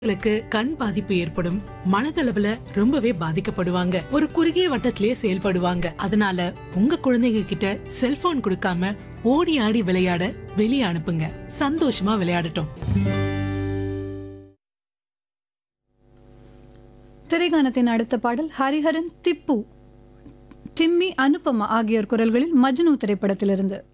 குழந்தைகளுக்கு கண் பாதிப்பு ஏற்படும், மனதளவுல ரொம்பவே பாதிக்கப்படுவாங்க, ஒரு குறுகிய வட்டத்திலேயே செயல்படுவாங்க. அதனால உங்க குழந்தைங்க கிட்ட செல்போன் கொடுக்காம ஓடி ஆடி விளையாட வெளியே அனுப்புங்க. சந்தோஷமா விளையாடட்டும். திரைகானத்தின் அடுத்த பாடல் ஹரிஹரன், திப்பு, டிம்மி, அனுபமா ஆகியோர் குரல்களில் மஜ்னு திரைப்படத்திலிருந்து.